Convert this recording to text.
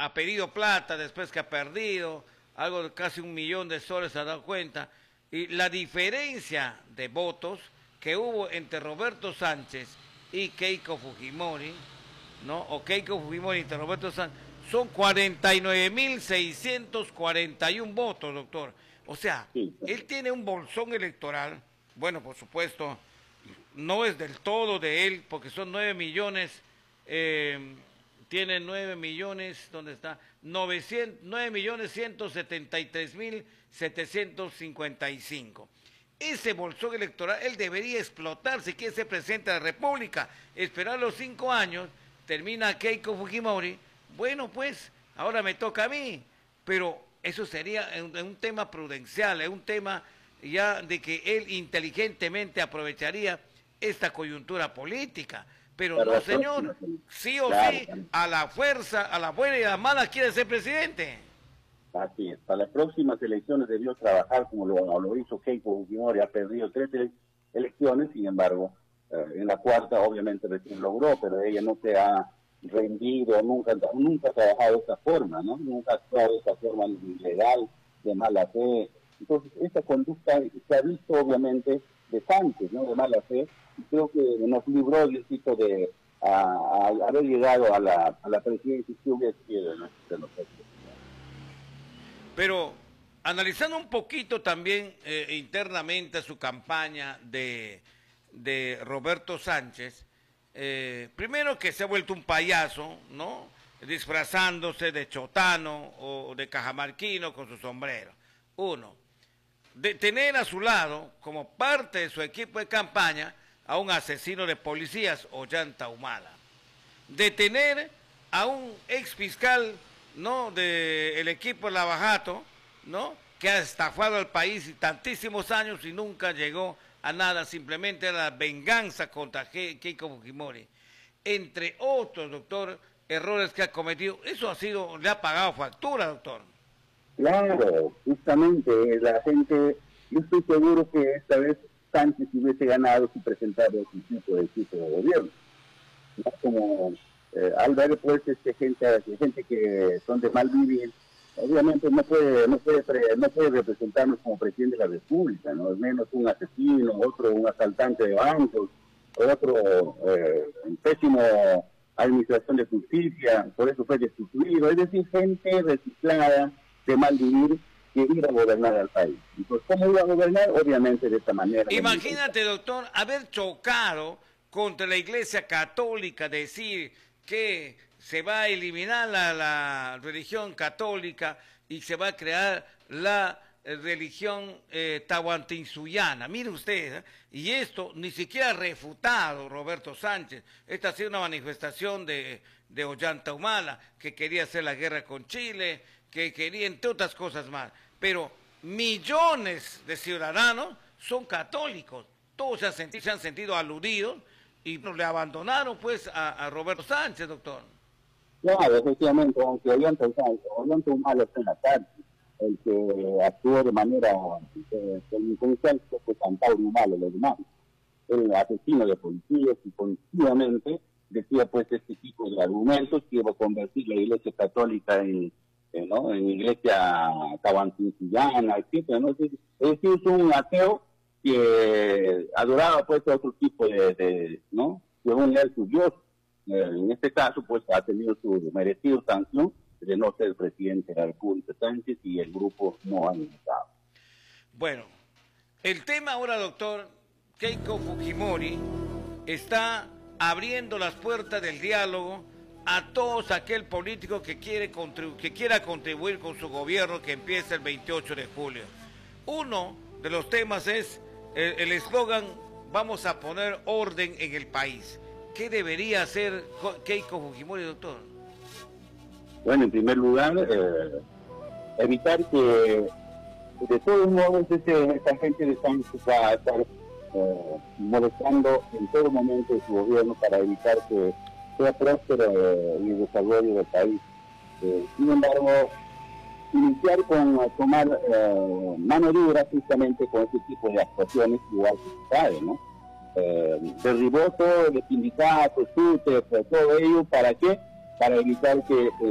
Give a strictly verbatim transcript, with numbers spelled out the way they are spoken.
ha pedido plata después que ha perdido, algo de casi un millón de soles se ha dado cuenta, y la diferencia de votos que hubo entre Roberto Sánchez y Keiko Fujimori, ¿no? O Keiko Fujimori entre Roberto Sánchez, son cuarenta y nueve mil seiscientos cuarenta y uno votos, doctor. O sea, Sí. él tiene un bolsón electoral, bueno, por supuesto, no es del todo de él, porque son nueve millones, eh, tiene nueve millones, ¿dónde está? novecientos, nueve millones ciento setenta y tres mil setecientos cincuenta y cinco. Ese bolsón electoral, él debería explotar si quiere ser presidente de la República, esperar los cinco años, termina Keiko Fujimori, bueno pues, ahora me toca a mí, pero eso sería un, un tema prudencial, es un tema ya de que él inteligentemente aprovecharía esta coyuntura política, pero Para no la señor, próxima, sí o claro, sí, a la fuerza, a la buena y a la mala quiere ser presidente. así es. Para las próximas elecciones debió trabajar como lo, lo hizo Keiko Fujimori, ha perdido tres ele elecciones, sin embargo, eh, en la cuarta obviamente recién logró, pero ella no se ha rendido, nunca, nunca ha trabajado de esa forma, ¿no? Nunca ha actuado de esa forma ilegal, de mala fe. Entonces, esta conducta se ha visto obviamente de Sánchez, ¿no? De mala fe, y creo que nos libró, Diosito, de a, a haber llegado a la, a la presidencia que hubiese sido de nosotros. Pero analizando un poquito también eh, internamente su campaña de, de Roberto Sánchez, eh, primero que se ha vuelto un payaso, ¿no? Disfrazándose de chotano o de cajamarquino con su sombrero. Uno, de tener a su lado, como parte de su equipo de campaña, a un asesino de policías, Ollanta Humala. De tener a un ex fiscal, ¿no?, del equipo de Lavajato, ¿no?, que ha estafado al país y tantísimos años y nunca llegó a nada, simplemente era la venganza contra Keiko Fujimori. Entre otros, doctor, errores que ha cometido, eso ha sido, le ha pagado factura, doctor. Claro, justamente la gente, yo estoy seguro que esta vez Sánchez hubiese ganado si presentara su tipo de tipo de gobierno. ¿No? Como eh, al ver pues este, gente, gente que son de mal vivir, obviamente no puede, no puede, no puede representarnos como presidente de la República, ¿no? Al menos un asesino, otro un asaltante de bancos, otro eh, un pésimo administración de justicia, por eso fue destituido, es decir, gente reciclada de mal vivir que ir a gobernar al país. Entonces, ¿cómo iba a gobernar? Obviamente de esta manera. Imagínate, doctor, haber chocado contra la Iglesia Católica, decir que se va a eliminar la, la religión católica y se va a crear la eh, religión eh, tahuantinsuyana. Mire usted, ¿eh? Y esto ni siquiera ha refutado Roberto Sánchez. Esta ha sido una manifestación de, de Ollanta Humala, que quería hacer la guerra con Chile, que quería, entre otras cosas más. Pero millones de ciudadanos son católicos. Todos se han sentido, se han sentido aludidos y le abandonaron pues a, a Roberto Sánchez, doctor. Claro, efectivamente, aunque Ollanta Humala está en la cárcel, el que actuó de manera eh, delincuencial fue Santauro Humala, los demás. El asesino de policías y continuamente decía pues este tipo de argumentos que iba a convertir la Iglesia Católica en Eh, ¿no? en iglesia tahuantinsuyana, etcétera, ¿no? Es decir, es un ateo que adoraba pues otro tipo de, de ¿no? según él su Dios. Eh, en este caso pues ha tenido su merecido sanción de no ser presidente de la República Sánchez y el grupo no ha invitado. Bueno, el tema ahora, doctor, Keiko Fujimori está abriendo las puertas del diálogo a todos aquel político que quiere que quiera contribuir con su gobierno que empieza el veintiocho de julio. Uno de los temas es el eslogan, vamos a poner orden en el país. ¿Qué debería hacer Keiko Fujimori, doctor? Bueno, en primer lugar, eh, evitar que de todos modos ese, esa gente de Sánchez va a estar eh, molestando en todo momento su gobierno para evitar que sea próspero eh, y el desarrollo del país. Eh, sin embargo, iniciar con uh, tomar eh, mano dura justamente con este tipo de actuaciones, igual que se sabe, ¿no? Eh, derribó todo, de sindicatos, Twitter, todo ello, ¿para qué? Para evitar que... Eh,